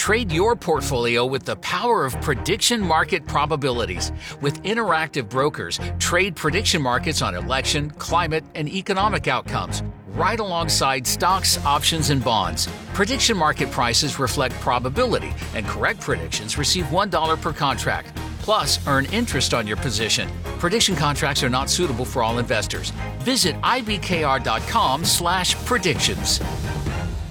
Trade your portfolio with the power of prediction market probabilities. With Interactive Brokers, trade prediction markets on election, climate, and economic outcomes, right alongside stocks, options, and bonds. Prediction market prices reflect probability, and correct predictions receive $1 per contract. Plus, earn interest on your position. Prediction contracts are not suitable for all investors. Visit ibkr.com/predictions.